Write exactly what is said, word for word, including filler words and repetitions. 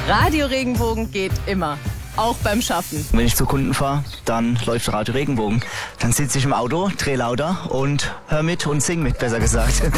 Radio Regenbogen geht immer. Auch beim Schaffen. Wenn ich zu Kunden fahre, dann läuft Radio Regenbogen. Dann sitze ich im Auto, drehe lauter und hör mit und sing mit, besser gesagt.